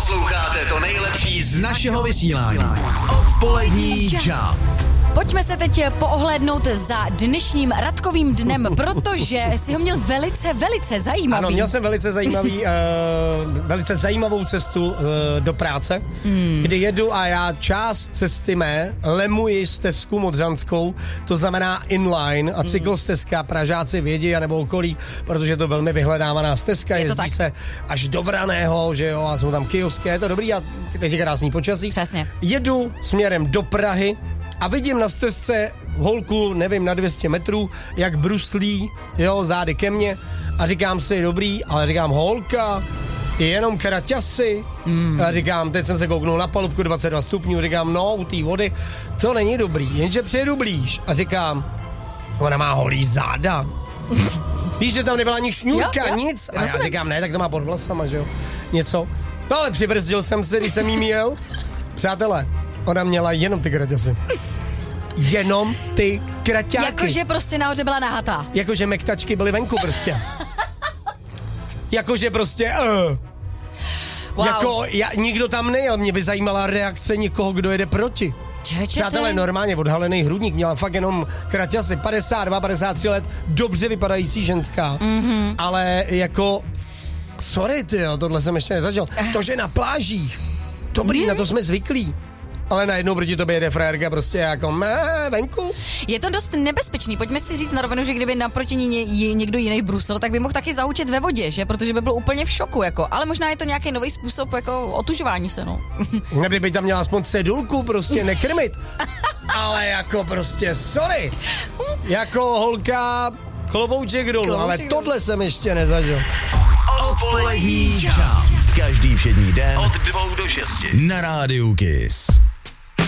Posloucháte to nejlepší z našeho vysílání. Odpolední Jump. Pojďme se teď poohlédnout za dnešním Radkovým dnem, protože si ho měl velice zajímavý. Ano, měl jsem velice zajímavou cestu do práce, kdy jedu a já část cesty lemuji stezku Modřanskou, to znamená inline a cyklostezka, Pražáci vědí a nebo okolí, protože je to velmi vyhledávaná stezka, jezdí se až do Vraného, že jo, a jsou tam kiosky, je to dobrý a teď je krásný počasí. Přesně. Jedu směrem do Prahy a vidím na stezce holku, nevím, na 200 metrů, jak bruslí, jo, zády ke mně a říkám si, dobrý, ale říkám, holka, je jenom kraťasy. A říkám, teď jsem se kouknul na palubku 22 stupňů, říkám, no, u té vody to není dobrý, jenže přijedu blíž a říkám, ona má holý záda. Víš, že tam nebyla ani šňůrka, nic. A já říkám, ne, tak to má pod vlasama, že jo, něco. No ale přibrzdil jsem se, když jsem jí měl. Přátelé, ona měla jenom ty kraťasy. Jenom ty kraťáky. Jakože prostě nahoře byla nahatá. Jakože mektačky byly venku prostě. Jakože prostě Wow. Jako nikdo tam nejel, mě by zajímala reakce někoho, kdo jede proti. Přátelé, normálně odhalený hrudník, měla fakt jenom kraťasy, 52, 53 let, dobře vypadající ženská, ale jako, sorry tyjo, tohle jsem ještě nezažil. To, že na plážích, dobrý, na to jsme zvyklí. Ale najednou proti tobě jede frérka prostě jako venku. Je to dost nebezpečný, pojďme si říct na rovinu, že kdyby naproti ní někdo jiný brusil, tak by mohl taky zahučet ve vodě, že? Protože by byl úplně v šoku, jako. Ale možná je to nějaký nový způsob jako otužování se, no. Kdyby tam měla aspoň cedulku, prostě nekrmit. Ale jako prostě, sorry. Jako holka, klobouček dolů, ale tohle jsem ještě nezažil. Odpolední Jump. Každý všední den od 2 do 6 na Rádiu Kiss.